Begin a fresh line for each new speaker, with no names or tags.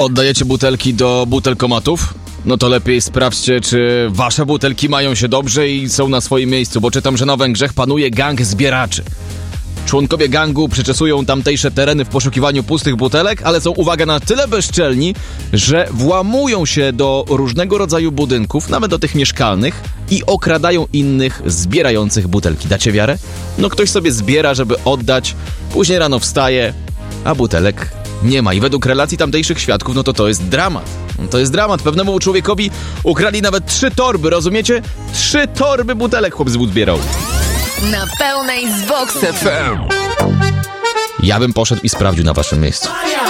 Oddajecie butelki do butelkomatów? No to lepiej sprawdźcie, czy wasze butelki mają się dobrze i są na swoim miejscu, bo czytam, że na Węgrzech panuje gang zbieraczy. Członkowie gangu przeczesują tamtejsze tereny w poszukiwaniu pustych butelek, ale są, uwaga, na tyle bezczelni, że włamują się do różnego rodzaju budynków, nawet do tych mieszkalnych, i okradają innych zbierających butelki. Dacie wiarę? No ktoś sobie zbiera, żeby oddać, później rano wstaje, a butelek nie ma. I według relacji tamtejszych świadków, no to jest dramat. To jest dramat. Pewnemu człowiekowi ukradli nawet 3 torby, rozumiecie? 3 torby butelek chłop zbierał.
Na pełnej z Vox FM.
Ja bym poszedł i sprawdził na waszym miejscu.